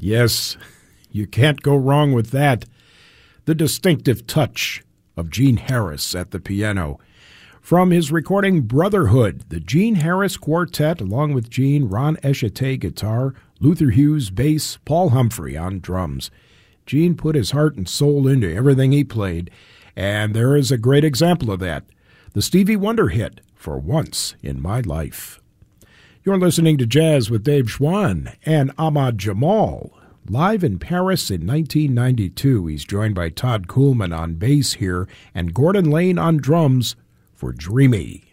Yes, you can't go wrong with that. The distinctive touch of Gene Harris at the piano. From his recording Brotherhood, the Gene Harris Quartet, along with Gene, Ron Eshete guitar, Luther Hughes bass, Paul Humphrey on drums. Gene put his heart and soul into everything he played, and there is a great example of that. The Stevie Wonder hit, For Once in My Life. You're listening to Jazz with Dave Schwann and Ahmad Jamal. Live in Paris in 1992, he's joined by Todd Kuhlman on bass here and Gordon Lane on drums for Dreamy.